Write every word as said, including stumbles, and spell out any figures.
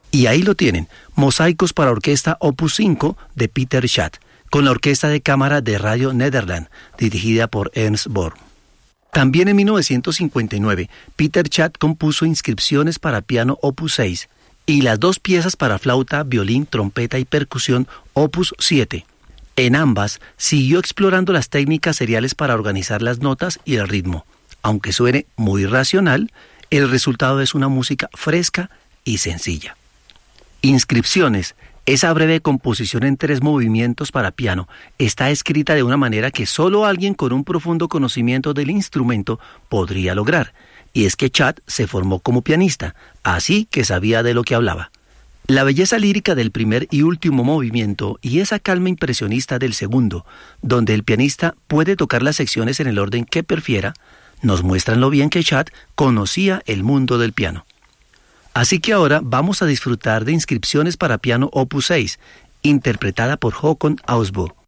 Y ahí lo tienen, Mosaicos para orquesta opus cinco de Peter Schadt, con la Orquesta de Cámara de Radio Nederland, dirigida por Ernst Bohr. También en mil novecientos cincuenta y nueve, Peter Schadt compuso Inscripciones para piano opus seis y las dos piezas para flauta, violín, trompeta y percusión opus siete. En ambas, siguió explorando las técnicas seriales para organizar las notas y el ritmo. Aunque suene muy racional, el resultado es una música fresca y sencilla. Inscripciones, esa breve composición en tres movimientos para piano, está escrita de una manera que solo alguien con un profundo conocimiento del instrumento podría lograr. Y es que Schadt se formó como pianista, así que sabía de lo que hablaba. La belleza lírica del primer y último movimiento y esa calma impresionista del segundo, donde el pianista puede tocar las secciones en el orden que prefiera, nos muestran lo bien que Schadt conocía el mundo del piano. Así que ahora vamos a disfrutar de Inscripciones para piano opus seis, interpretada por Håkon Ausbo.